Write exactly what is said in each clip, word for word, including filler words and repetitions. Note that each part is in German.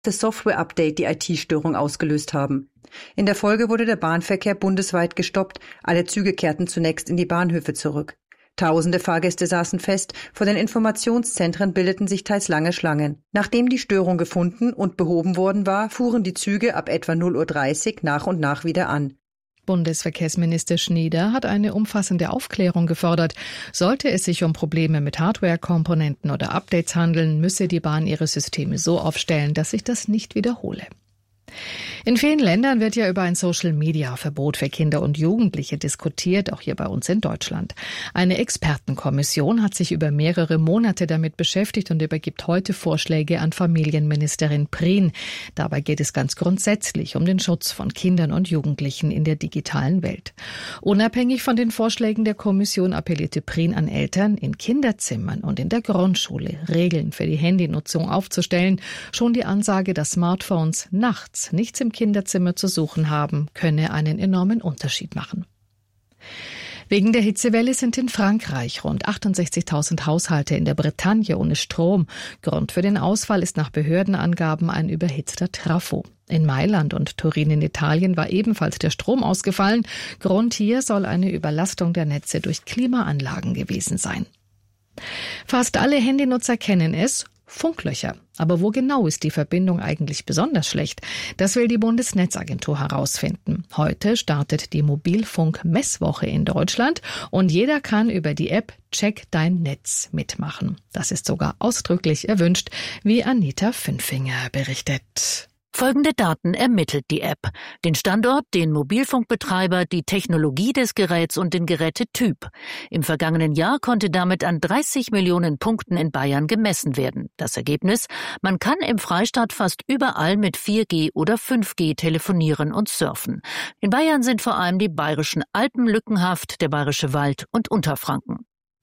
Software-Update die I T-Störung ausgelöst haben. In der Folge wurde der Bahnverkehr bundesweit gestoppt. Alle Züge kehrten zunächst in die Bahnhöfe zurück. Tausende Fahrgäste saßen fest, vor den Informationszentren bildeten sich teils lange Schlangen. Nachdem die Störung gefunden und behoben worden war, fuhren die Züge ab etwa null Uhr dreißig nach und nach wieder an. Bundesverkehrsminister Schnieder hat eine umfassende Aufklärung gefordert. Sollte es sich um Probleme mit Hardware-Komponenten oder Updates handeln, müsse die Bahn ihre Systeme so aufstellen, dass sich das nicht wiederhole. In vielen Ländern wird ja über ein Social-Media-Verbot für Kinder und Jugendliche diskutiert, auch hier bei uns in Deutschland. Eine Expertenkommission hat sich über mehrere Monate damit beschäftigt und übergibt heute Vorschläge an Familienministerin Prien. Dabei geht es ganz grundsätzlich um den Schutz von Kindern und Jugendlichen in der digitalen Welt. Unabhängig von den Vorschlägen der Kommission appellierte Prien an Eltern, in Kinderzimmern und in der Grundschule Regeln für die Handynutzung aufzustellen. Schon die Ansage, dass Smartphones nachts nichts im Kinderzimmer zu suchen haben, könne einen enormen Unterschied machen. Wegen der Hitzewelle sind in Frankreich rund achtundsechzigtausend Haushalte in der Bretagne ohne Strom. Grund für den Ausfall ist nach Behördenangaben ein überhitzter Trafo. In Mailand und Turin in Italien war ebenfalls der Strom ausgefallen. Grund hier soll eine Überlastung der Netze durch Klimaanlagen gewesen sein. Fast alle Handynutzer kennen es. Funklöcher. Aber wo genau ist die Verbindung eigentlich besonders schlecht? Das will die Bundesnetzagentur herausfinden. Heute startet die Mobilfunk-Messwoche in Deutschland und jeder kann über die App Check dein Netz mitmachen. Das ist sogar ausdrücklich erwünscht, wie Anita Fünfinger berichtet. Folgende Daten ermittelt die App: den Standort, den Mobilfunkbetreiber, die Technologie des Geräts und den Gerätetyp. Im vergangenen Jahr konnte damit an dreißig Millionen Punkten in Bayern gemessen werden. Das Ergebnis: Man kann im Freistaat fast überall mit vier G oder fünf G telefonieren und surfen. In Bayern sind vor allem die bayerischen Alpen lückenhaft, der bayerische Wald und Unterfranken.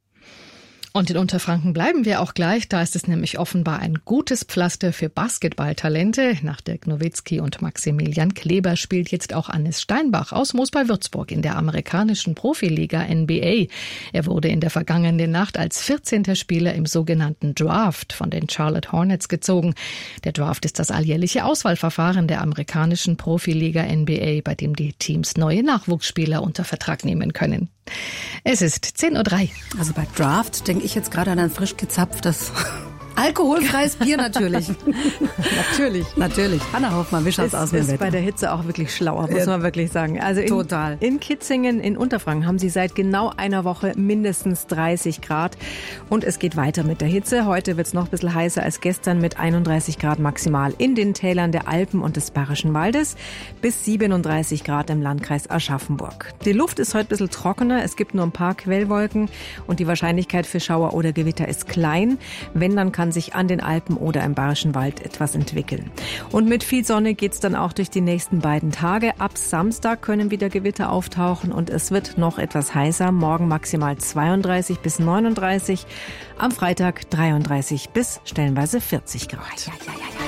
Und in Unterfranken bleiben wir auch gleich. Da ist es nämlich offenbar ein gutes Pflaster für Basketballtalente. Nach Dirk Nowitzki und Maximilian Kleber spielt jetzt auch Hannes Steinbach aus Moos bei Würzburg in der amerikanischen Profiliga N B A. Er wurde in der vergangenen Nacht als vierzehnter Spieler im sogenannten Draft von den Charlotte Hornets gezogen. Der Draft ist das alljährliche Auswahlverfahren der amerikanischen Profiliga N B A, bei dem die Teams neue Nachwuchsspieler unter Vertrag nehmen können. Es ist zehn Uhr drei. Also bei Draft denke ich jetzt gerade an ein frisch gezapftes alkoholfreies Bier natürlich. Natürlich. Natürlich. Hanna Hoffmann, wie schaut's aus mit dem ist Wetter? bei der Hitze auch wirklich schlauer, muss man wirklich sagen. Also in, Total. In Kitzingen, in Unterfranken haben sie seit genau einer Woche mindestens dreißig Grad. Und es geht weiter mit der Hitze. Heute wird es noch ein bisschen heißer als gestern mit einunddreißig Grad maximal in den Tälern der Alpen und des Bayerischen Waldes bis siebenunddreißig Grad im Landkreis Aschaffenburg. Die Luft ist heute ein bisschen trockener. Es gibt nur ein paar Quellwolken und die Wahrscheinlichkeit für Schauer oder Gewitter ist klein. Wenn, dann kann sich an den Alpen oder im Bayerischen Wald etwas entwickeln. Und mit viel Sonne geht's dann auch durch die nächsten beiden Tage. Ab Samstag können wieder Gewitter auftauchen und es wird noch etwas heißer. Morgen maximal zweiunddreißig bis neununddreißig, am Freitag dreiunddreißig bis stellenweise vierzig Grad. Ja, ja, ja, ja.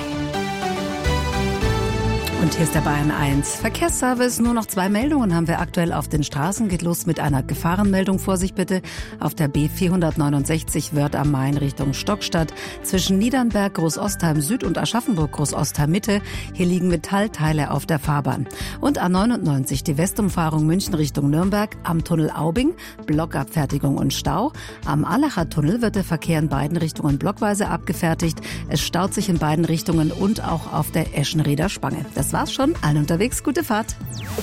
Und hier ist der Bayern eins Verkehrsservice. Nur noch zwei Meldungen haben wir aktuell auf den Straßen. Geht los mit einer Gefahrenmeldung. Vorsicht bitte auf der B vierhundertneunundsechzig Wörth am Main Richtung Stockstadt. Zwischen Niedernberg, Großostheim Süd und Aschaffenburg, Großostheim Mitte. Hier liegen Metallteile auf der Fahrbahn. Und A neunundneunzig, die Westumfahrung München Richtung Nürnberg. Am Tunnel Aubing, Blockabfertigung und Stau. Am Allacher Tunnel wird der Verkehr in beiden Richtungen blockweise abgefertigt. Es staut sich in beiden Richtungen und auch auf der Eschenrieder Spange. Das war's schon. Allen unterwegs. Gute Fahrt.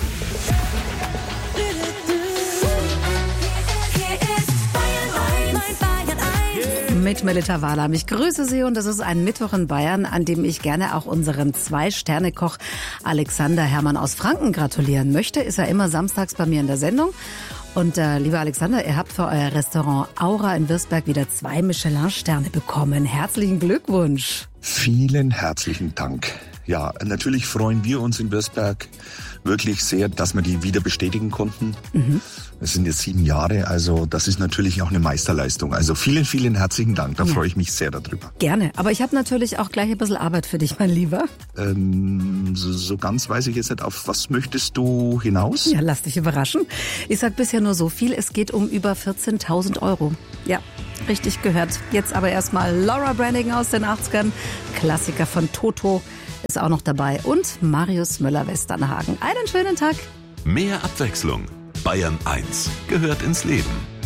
Mit Melita Wahlam. Ich grüße Sie und es ist ein Mittwoch in Bayern, an dem ich gerne auch unseren Zwei-Sterne-Koch Alexander Herrmann aus Franken gratulieren möchte. Ist er immer samstags bei mir in der Sendung. Und äh, lieber Alexander, ihr habt für euer Restaurant Aura in Würzberg wieder zwei Michelin-Sterne bekommen. Herzlichen Glückwunsch. Vielen herzlichen Dank. Ja, natürlich freuen wir uns in Würzberg wirklich sehr, dass wir die wieder bestätigen konnten. Mhm. Es sind jetzt sieben Jahre, also das ist natürlich auch eine Meisterleistung. Also vielen, vielen herzlichen Dank, da ja. freue ich mich sehr darüber. Gerne, aber ich habe natürlich auch gleich ein bisschen Arbeit für dich, mein Lieber. Ähm, so, so ganz weiß ich jetzt nicht, auf was möchtest du hinaus? Ja, lass dich überraschen. Ich sag bisher nur so viel, es geht um über vierzehntausend Euro. Ja, richtig gehört. Jetzt aber erstmal Laura Branigan aus den achtzigern, Klassiker von Toto ist auch noch dabei und Marius Müller-Westernhagen. Einen schönen Tag. Mehr Abwechslung. Bayern eins gehört ins Leben.